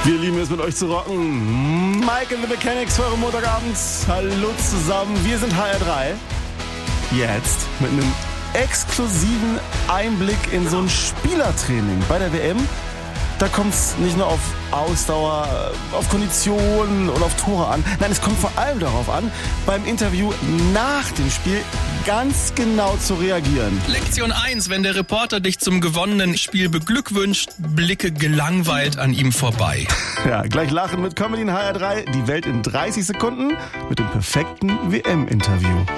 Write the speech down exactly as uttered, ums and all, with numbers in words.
Wir lieben es, mit euch zu rocken. Mike and the Mechanics für eure Montagabends. Hallo zusammen, wir sind H R drei. Jetzt mit einem exklusiven Einblick in so ein Spielertraining bei der W M. Da kommt es nicht nur auf Ausdauer, auf Konditionen oder auf Tore an. Nein, es kommt vor allem darauf an, beim Interview nach dem Spiel ganz genau zu reagieren. Lektion eins. Wenn der Reporter dich zum gewonnenen Spiel beglückwünscht, blicke gelangweilt an ihm vorbei. Ja, gleich lachen mit Comedy in H R drei. Die Welt in dreißig Sekunden mit dem perfekten W M-Interview.